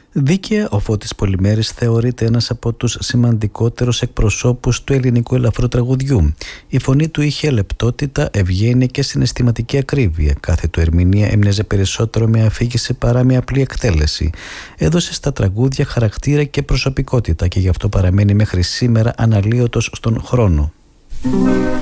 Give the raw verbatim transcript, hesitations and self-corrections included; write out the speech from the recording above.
Δίκαια, ο Φώτης Πολυμέρης θεωρείται ένας από τους σημαντικότερους εκπροσώπους του ελληνικού ελαφρού τραγουδιού. Η φωνή του είχε λεπτότητα, ευγένεια και συναισθηματική ακρίβεια. Κάθε του ερμηνεία έμοιαζε περισσότερο με αφήγηση παρά με απλή εκτέλεση. Έδωσε στα τραγούδια χαρακτήρα και προσωπικότητα και γι' αυτό παραμένει μέχρι σήμερα αναλύωτος στον χρόνο.